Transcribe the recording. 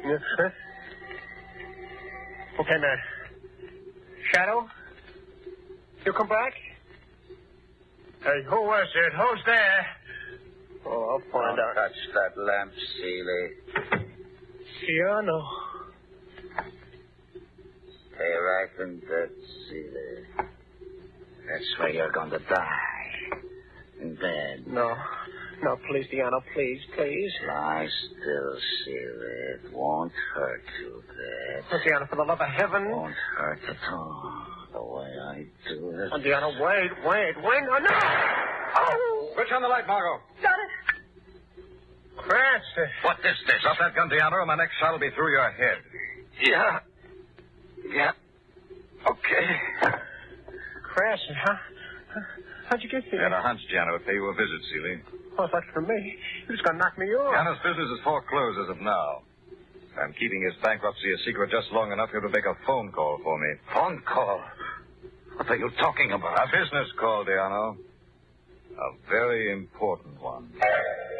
Huh? Okay, man. Shadow? You come back? Hey, who was it? Who's there? Oh, I'll find out. Touch that lamp, Seeley. Ciano. Stay right in bed, Seeley. That's where you're going to die. In bed. No. No, please, Diana, please. Lie still, Seeley. It won't hurt you, Dad. Oh, Diana, for the love of heaven. It won't hurt at all. The way I do it. Oh, Diana, wait. Oh, no! Oh! Switch on the light, Margot. Got it. Cranston. What is this? Drop that gun, Deanna, or my next shot will be through your head. Yeah. Okay. Cranston, huh? How'd you get here? I had a hunch Gianna would pay you a visit, Seeley. Oh, it's not for me. You're just going to knock me off. Gianna's business is foreclosed as of now. I'm keeping his bankruptcy a secret just long enough here to make a phone call for me. Phone call? What are you talking about? A business call, Deanna. A very important one.